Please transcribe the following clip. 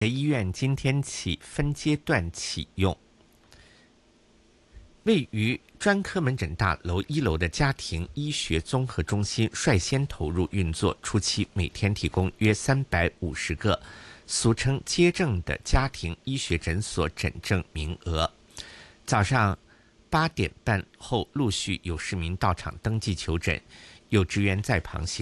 医院今天起分阶段启用。位于专科门诊大楼1楼的家庭医学综合中心率先投入运作，初期每天提供约350个俗称接症的家庭医学诊所诊症名额。早上8点半后，陆续有市民到场登记求诊，有职员在旁协